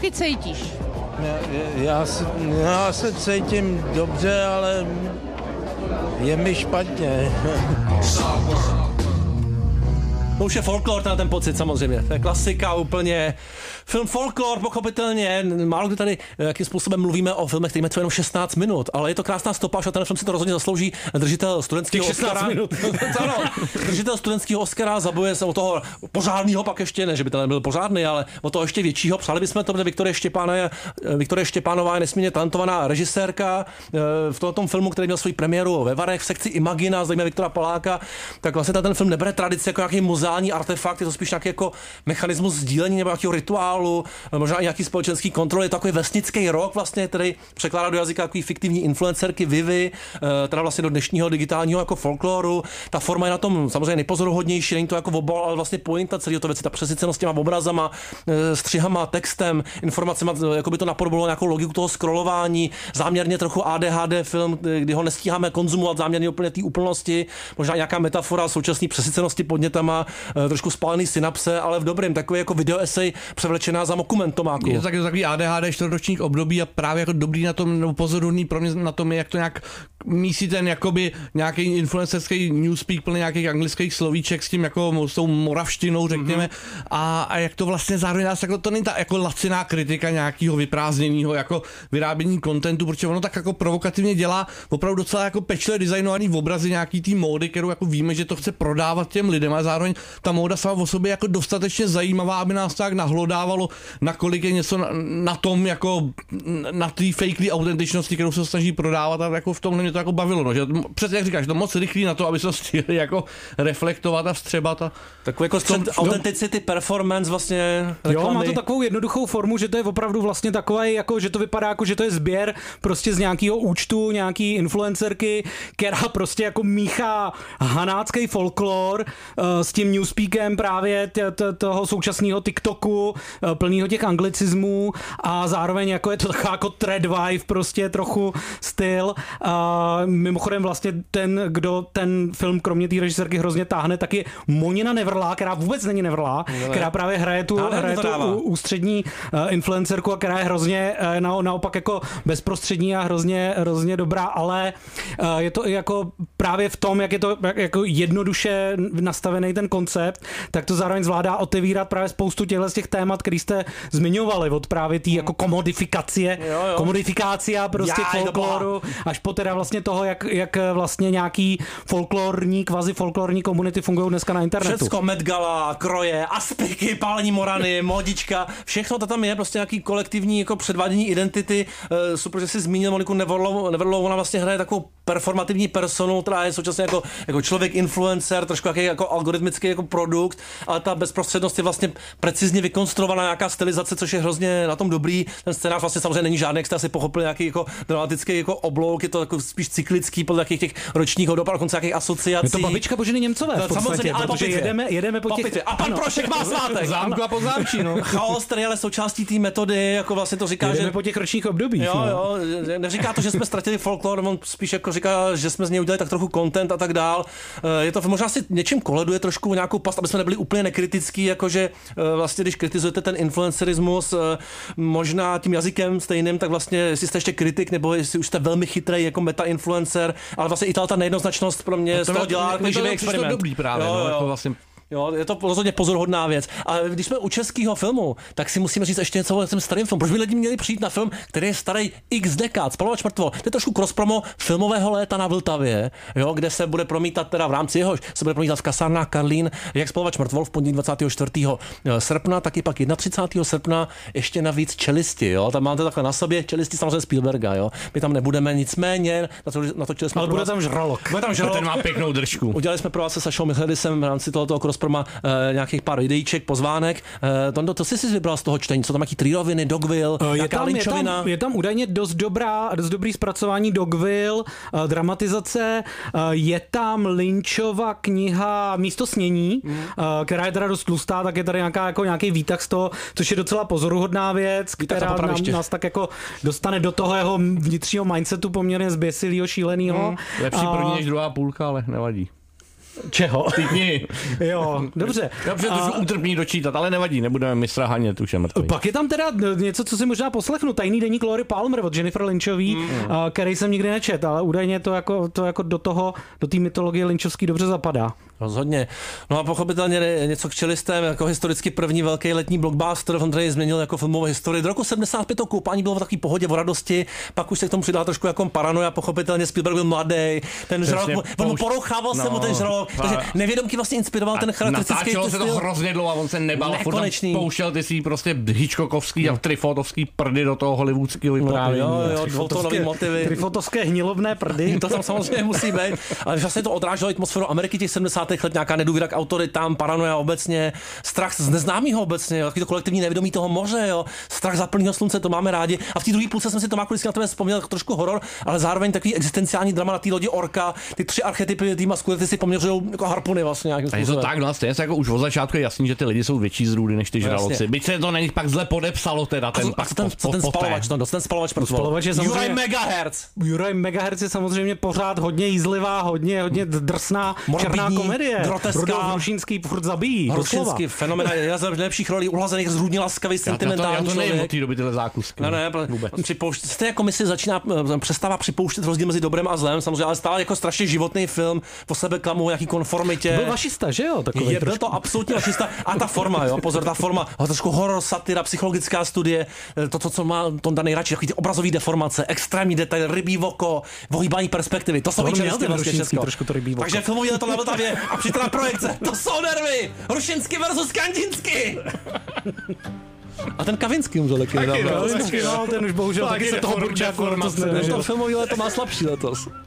taky cítíš? Já se cítím dobře, ale je mi špatně. To už je folklor, ten pocit samozřejmě. To je klasika úplně. Film folklor, pochopitelně. Málo kdy tady jakým způsobem mluvíme o filmech, který mají jenom 16 minut, ale je to krásná stopáž a ten film si to rozhodně zaslouží. Držitel studentského Oscara. Ano, držitel studentského Oscara zabojuje se o toho pořádného, pak ještě ne, že by to nebyl pořádný, ale o toho ještě většího. Přáli bychom to, protože Viktorie Štěpánová je nesmírně talentovaná režisérka. V tom filmu, který měl svou premiéru ve Varech v sekci Imagina, zajímá Viktora Poláka, tak vlastně ten film nebere tradici jako nějaký muzeální artefakt, je to spíš nějaký jako mechanismus sdílení nebo nějakého rituálu, možná i nějaký společenský kontrol, je to takový vesnický rock vlastně, který překládá do jazyka takový fiktivní influencerky Vivy, teda vlastně do dnešního digitálního jako folkloru. Ta forma je na tom samozřejmě nejpozoruhodnější, není to jako obal, ale vlastně pointa celého to věci, ta přesycenost těma obrazama, střihama, textem, informacemi, jako by to napodobilo nějakou logiku toho scrollování, záměrně trochu ADHD film, kdy ho nestíháme konzumovat záměrně úplně té úplnosti, možná nějaká metafora současné přesycenosti podnětama, trošku spálený synapse, ale v dobrém, takový jako video esej převlečená za dokumentomáku. Je to takový ADHD čtvrtoročních období a právě jako dobrý na tom, nebo pozorný pro mě na tom je, jak to nějak mísí ten jakoby nějaký influencerský newspeak plný nějakých anglických slovíček s tím jako s tou moravštinou, řekněme, a jak to vlastně zároveň nás jako to není ta jako laciná kritika nějakého vyprázdněného jako vyrábění kontentu, protože ono tak jako provokativně dělá opravdu docela jako pečlivě designovaný obrazy nějaký té módy, kterou jako víme, že to chce prodávat těm lidem, a zároveň ta móda sama o sobě jako dostatečně zajímavá, aby nás tak nahlodávalo, nakolik je něco na tom jako na té fakelý autentičnosti, kterou se snaží prodávat, a jako v tomhle mě to jako bavilo, no, že přesně jak říkáš, to moc rychlý na to, aby se stihli jako reflektovat a vstřebat a takový jako authenticity, performance vlastně reklamy. Jo, má to takovou jednoduchou formu, že to je opravdu vlastně takové, jako, že to vypadá jako, že to je sběr prostě z nějakého účtu, nějaký influencerky, která prostě jako míchá hanácký folklor s tím newspeakem právě toho současného TikToku, plnýho těch anglicismů, a zároveň jako je to taková jako tradwife, prostě trochu styl. Mimochodem vlastně kdo ten film kromě té režisérky hrozně táhne, tak je Monina Nevrlá, která vůbec není nevrlá, která právě hraje tu ústřední influencerku, a která je hrozně naopak jako bezprostřední a hrozně dobrá, ale je to i jako právě v tom, jak je to jako jednoduše nastavený ten koncept, tak to zároveň zvládá otevírat právě spoustu z těch témat, který jste zmiňovali, od právě té jako komodifikácia prostě folkloru, až po teda vlastně toho, jak vlastně nějaký folklorní, kvazi folklorní komunity fungují dneska na internetu. Všecko, Met Gala, kroje, aspiky, pálení morany, módička, všechno to tam je, prostě nějaký kolektivní jako předvádění identity. Super, že jsi zmínil Moniku Neverlovou, ona vlastně hraje takovou performativní personu, která je současně jako člověk influencer, trošku jako algoritmický jako produkt, ale ta bezprostřednost je vlastně precizně vykonstruovaná nějaká stylizace, což je hrozně na tom dobrý. Ten scénář vlastně samozřejmě není žádný, jak jste asi pochopili, nějaký jako dramatický jako oblouk, je to jako spíš cyklický podle těch ročních hodop a dokonce nějakých asociací. Je to babička Boženy Němcové v podstatě, ale protože jedeme po těch... A pan Prošek má svátek. Zámku a Poznámčí, no. Chaos, který ale součástí té metody, jako vlastně to říká, jedeme po těch ročních obdobích. Jo, neříká to, že jsme ztratili folklor, on spíš jako říká, že jsme z něj udělali tak trochu content a tak dál. Je to možná si něčím koleduje trošku nějakou past, aby jsme nebyli úplně nekritický, jakože vlastně když kritizujete ten influencerismus možná tím jazykem stejným, tak vlastně jestli jste ještě kritik nebo jestli už jste velmi chytrý jako meta-influencer, ale vlastně i ta nejednoznačnost pro mě z toho dělá takový živý experiment. Dobrý právě, jo. Jako vlastně. Jo, je to rozhodně pozoruhodná věc. A když jsme u českého filmu, tak si musíme říct ještě něco o tím starým filmu. Proč by lidi měli přijít na film, který je starý x dekád? Spalovač mrtvol. To je trošku cross-promo filmového léta na Vltavě, jo, kde se bude promítat, teda v rámci jehož se bude promítat v kasárnách Karlín, jak Spalovač mrtvol v pondělí 24. srpna, taky pak 31. srpna ještě navíc Čelisti, jo. Tam máte takhle na sobě Čelisti samozřejmě Spielberga, jo. My tam nebudeme, nicméně natočili jsme. Ale bude tam žralok. Ten má pěknou držku. Udělali jsme pro vás se Sašou Michalisem v rámci tohoto crossproma nějakých pár videíček, pozvánek. To jsi vybral z toho čtení, co tam jaký Trieroviny, Dogville, jaká linčovina? Je tam údajně dost dobrý zpracování Dogville, dramatizace, je tam Lynchova kniha Místo snění, která je teda dost tlustá, tak je tady nějaký výtah z toho, což je docela pozoruhodná věc, která nás tak jako dostane do toho jeho vnitřního mindsetu poměrně zběsilýho, šílenýho. Lepší první než druhá půlka, ale nevadí. Čeho? Ty knihy. Jo, dobře. Dobře, to už utrpní dočítat, ale nevadí, nebudeme mistra hanět, už je mrtvý. Pak je tam teda něco, co si možná poslechnu. Tajný deník Lori Palmer od Jennifer Lynchový, který jsem nikdy nečet, ale údajně to jako do té mytologie lynchovský dobře zapadá. Rozhodně. No a pochopitelně něco k čelistem, jako historicky první velký letní blockbuster, on tady změnil jako filmovou historii. Do roku 75 to koupání bylo v takové pohodě, o radosti, pak už se k tomu přidala trošku jako paranoja, pochopitelně Spielberg byl mladý, ten žralok, on porouchával se mu ten žralok, takže nevědomky vlastně inspiroval ten charakteristický styl. Se to hrozně dlouho a on se nebal, furt pouštěl ty si prostě Hitchcockovský a Trifotovský prdy do toho hollywoodského vyprávění. Jo, dvoutónový motivy. Trifotovské hnilobné prdy. To tam samozřejmě musí být, ale vlastně to odráželo atmosféru Ameriky těch 70. let, nějaká nedůvěra k autoritám, paranoja obecně, strach z neznámého obecně, jo, takový to kolektivní nevědomí toho moře, jo, strach za plného slunce, to máme rádi. A v té druhé půlce jsem si Tomáku vždycky na tebe vzpomněl jako trošku horor, ale zároveň takový existenciální drama na té lodi Orka, ty 3 archetypy té maskulity si poměřují jako harpuny vlastně nějakým způsobem. Je to tak, vlastně jako už od začátku je jasný, že ty lidi jsou větší zrůdy než ty žraloci. Byť se to na nich pak zle podepsalo teda ten spalovač, ten spalovač je samozřejmě Juraj Megahertz. Juraj Megahertz je samozřejmě pořád hodně jízlivá, hodně drsná černá komedie. Rudolf Hrušínský furt zabíjí. Hrušínský fenomén, jedna z nejlepších rolí, uhlazených, zrůdně laskavý, sentimentální člověk. Já to nevím od té doby tyhle zákusky. Ne, vůbec. Stejně jako misi přestává připouštět rozdíl mezi dobrem a zlem, samozřejmě, ale stále jako strašně životní film, po sebe klamu, jaký konformitě. To byl vašista, že jo? Byl to absolutně vašista. A ta forma, jo, pozor, ta forma, trošku horor, satira, psychologická studie, to, co má Tonda nejradši, takový ty obrazový deformace, extrémní detail, rybí oko, ohýbání perspektivy, to jsou vyčerstvě vlastně Česko. Takže filmový leto na Vltavě a přijďte na projekce, to jsou nervy, Hrušinský versus Kandinský. A ten Kavinský umřel taky. No, ten už bohužel taky se toho Burčáku letos to filmový leto má slabší letos.